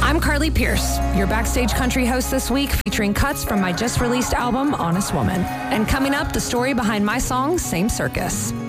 I'm Carly Pierce, your Backstage Country host this week, featuring cuts from my just released album, Honest Woman. And coming up, the story behind my song, Same Circus.